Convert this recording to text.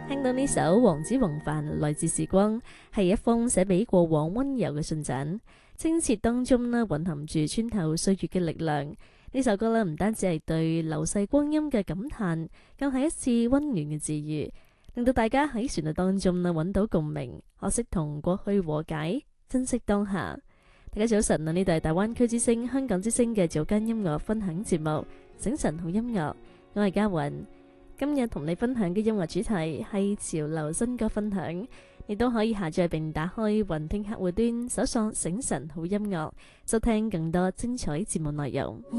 聽到呢首黃子弘範《來自時光》，係一封寫俾過往溫柔嘅信札，清澈當中呢蘊含住穿透歲月嘅力量。呢首歌呢唔單止係對流逝光陰嘅感嘆，更係一次溫暖嘅治愈，令到大家喺旋律當中呢揾到共鳴，學識同過去和解，珍惜當下。大家早晨啊！呢度係大灣區之聲、香港之聲嘅早間音樂分享節目《醒晨好音樂》，我係嘉韻。今日同你分享嘅音樂主題係潮流新歌分享，你都可以下載並打開雲聽客戶端，搜索醒晨好音樂，收聽更多精彩節目內容。